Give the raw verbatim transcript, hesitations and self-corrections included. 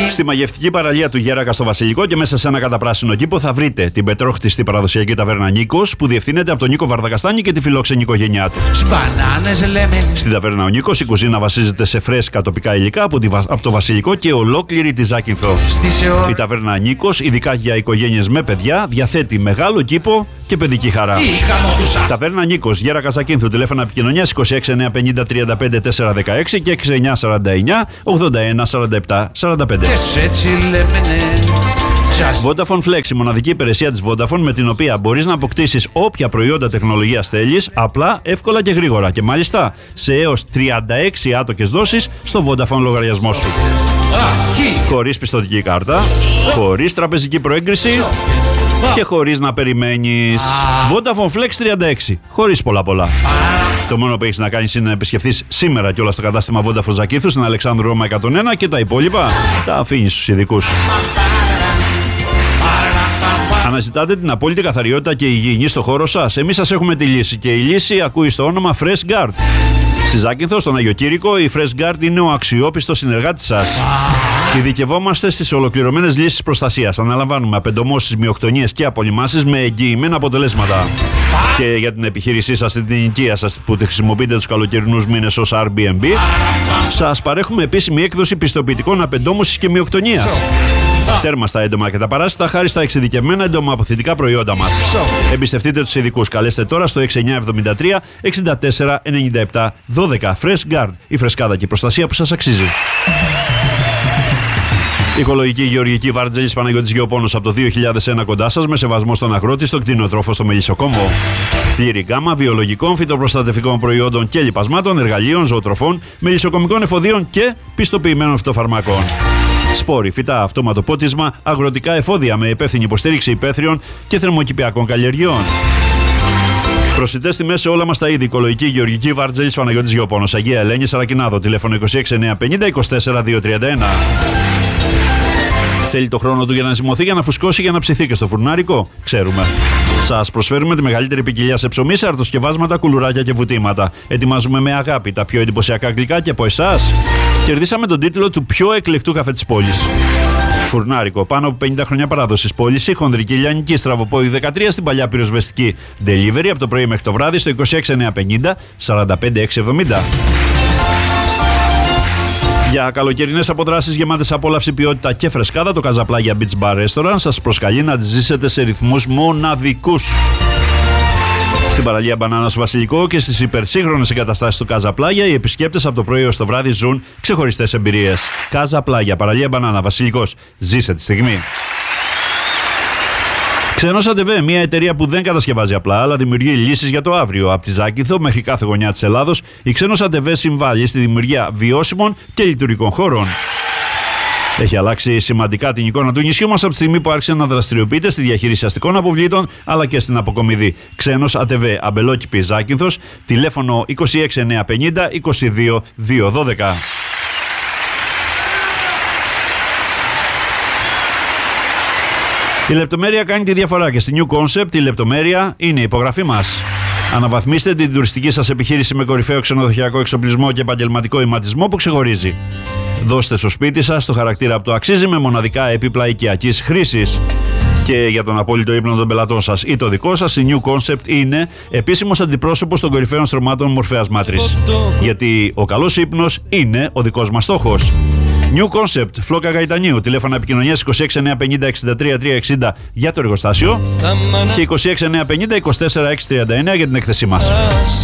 Στη μαγευτική παραλία του Γέρακα στο Βασιλικό και μέσα σε ένα καταπράσινο κήπο θα βρείτε την πετρόχτιστη παραδοσιακή ταβέρνα Νίκος, που διευθύνεται από τον Νίκο Βαρδακαστάνη και τη φιλόξενη οικογένειά του. Στην ταβέρνα ο Νίκος η κουζίνα βασίζεται σε φρέσκα τοπικά υλικά από, τη, από το Βασιλικό και ολόκληρη τη Ζάκυνθο. Η ταβέρνα Νίκος, ειδικά για οικογένειες με παιδιά, διαθέτει μεγάλο κήπο και παιδική χαρά. Ταβέρνα Νίκος, Γέρακα Ζακύνθου, τηλέφωνα επικοινωνίας είκοσι έξι εννιακόσια πενήντα τριάντα πέντε τετρακόσια δεκαέξι και έξι εννιακόσια σαράντα εννιά ογδόντα ένα σαράντα επτά σαράντα πέντε. Vodafone Flex, η μοναδική υπηρεσία της Vodafone με την οποία μπορείς να αποκτήσεις όποια προϊόντα τεχνολογίας θέλεις, απλά, εύκολα και γρήγορα, και μάλιστα σε έως τριάντα έξι άτοκες δόσεις στο Vodafone λογαριασμό σου. Χωρίς πιστωτική κάρτα, χωρίς τραπεζική προέγκριση και χωρίς να περιμένεις. Vodafone Flex τριάντα έξι, χωρίς πολλά πολλά. Το μόνο που έχεις να κάνεις είναι να επισκεφθείς σήμερα κιόλας στο κατάστημα Vodafone Ζακύνθου στην Αλεξάνδρου Ρώμα εκατόν ένα και τα υπόλοιπα τα αφήνεις στους ειδικούς. Αναζητάτε την απόλυτη καθαριότητα και υγιεινή στο χώρο σας? Εμείς σας έχουμε τη λύση και η λύση ακούει στο όνομα Fresh Guard. Στη Ζάκυνθο, στον Αγιο Κήρυκο, η Fresh Guard είναι ο αξιόπιστος συνεργάτης σας. Ειδικευόμαστε στις ολοκληρωμένες λύσεις προστασίας. Αναλαμβάνουμε απεντομώσεις, μειοκτονίες και απολυμάσεις με εγγυημένα αποτελέσματα. Και για την επιχείρησή σας, την οικία σας που τη χρησιμοποιείτε τους καλοκαιρινούς μήνες ως Airbnb, σας παρέχουμε επίσημη έκδοση πιστοποιητικών απεντόμωσης και μειοκτονίας. Τέρμα στα έντομα και τα παράσιτα χάρη στα εξειδικευμένα εντομοαποθητικά προϊόντα μας. Εμπιστευτείτε τους ειδικούς. Καλέστε τώρα στο έξι εννιά εβδομήντα τρία εξήντα τέσσερα ενενήντα επτά δώδεκα. Fresh Guard, η φρεσκάδα και η προστασία που σας αξίζει. Οικολογική γεωργική Βάρτζελης Παναγιώτης Γεωπόνος από το δύο χιλιάδες ένα κοντά σας, με σεβασμό στον αγρότη, στον κτηνοτρόφο, στο Μελισσοκόμβο. Πλήρη γκάμα βιολογικών, φυτοπροστατευτικών προϊόντων και λιπασμάτων, εργαλείων, ζωοτροφών, μελισσοκομικών εφοδίων και πιστοποιημένων φυτοφαρμάκων. Σπόροι, φυτά, αυτόματο πότισμα, αγροτικά εφόδια με υπεύθυνη υποστήριξη υπαίθριων και θερμοκηπιακών καλλιεργειών. Προσιτές τιμές σε όλα μας τα είδη. Οικολογική γεωργική Βάρτζελης Παναγιώτης Γεωπόνος, Αγία Ελένη Σαρακινάδο, τηλέφωνο είκοσι έξι εννιακόσια πενήντα είκοσι τέσσερα διακόσια τριάντα ένα. Θέλει το χρόνο του για να ζυμωθεί, για να φουσκώσει, για να ψηθεί και στο φουρνάρικο? Ξέρουμε. Σας προσφέρουμε τη μεγαλύτερη ποικιλία σε ψωμί, σε αρτοσκευάσματα, κουλουράκια και βουτήματα. Ετοιμάζουμε με αγάπη τα πιο εντυπωσιακά γλυκά και από εσάς κερδίσαμε τον τίτλο του πιο εκλεκτού καφέ της πόλης. Φουρνάρικο, πάνω από πενήντα χρόνια παράδοσης πόλης, χονδρική Λιανική, Στραβοπόη δεκατρία στην παλιά πυροσβεστική. Delivery από το πρωί μέχρι το βράδυ στο είκοσι έξι εννιακόσια πενήντα σαράντα πέντε εξακόσια εβδομήντα. Για καλοκαιρινές αποδράσεις γεμάτες απόλαυση, ποιότητα και φρεσκάδα, το Καζαπλάγια Beach Bar Restaurant σας προσκαλεί να τις ζήσετε σε ρυθμούς μοναδικούς. Στην παραλία Μπανάνα στο Βασιλικό και στις υπερσύγχρονες εγκαταστάσεις του Καζαπλάγια, οι επισκέπτες από το πρωί ως το βράδυ ζουν ξεχωριστές εμπειρίες. Καζαπλάγια, παραλία Μπανάνα, Βασιλικός. Ζήσε τη στιγμή. Ξενός ΑΤΒ, μια εταιρεία που δεν κατασκευάζει απλά, αλλά δημιουργεί λύσεις για το αύριο. Από τη Ζάκυνθο μέχρι κάθε γωνιά της Ελλάδος, η Ξενός ΑΤΒ συμβάλλει στη δημιουργία βιώσιμων και λειτουργικών χώρων. Έχει αλλάξει σημαντικά την εικόνα του νησιού μας από τη στιγμή που άρχισε να δραστηριοποιείται στη διαχείριση αστικών αποβλήτων αλλά και στην αποκομιδή. Ξένος ΑΤΒ, Αμπελόκηπη, Ζάκυνθος, τηλέφωνο είκοσι έξι εννιακόσια πενήντα είκοσι δύο διακόσια δώδεκα. Η λεπτομέρεια κάνει τη διαφορά και στη New Concept η λεπτομέρεια είναι η υπογραφή μας. Αναβαθμίστε την τουριστική σας επιχείρηση με κορυφαίο ξενοδοχειακό εξοπλισμό και επαγγελματικό ηματισμό που ξεχωρίζει. Δώστε στο σπίτι σας το χαρακτήρα που το αξίζει με μοναδικά επίπλα οικιακής χρήσης. Και για τον απόλυτο ύπνο των πελατών σας ή το δικό σας, η New Concept είναι επίσημος αντιπρόσωπος των κορυφαίων στρωμάτων Μορφέας Μάτρης. Γιατί ο καλός ύπνος είναι ο δικός μας στόχος. New Concept, Φλόκα Γαϊτανίου, τηλέφωνα επικοινωνίας είκοσι έξι εννιακόσια πενήντα εξήντα τρία τριακόσια εξήντα για το εργοστάσιο και είκοσι έξι εννιακόσια πενήντα είκοσι τέσσερα εξακόσια τριάντα εννέα για την έκθεσή μας.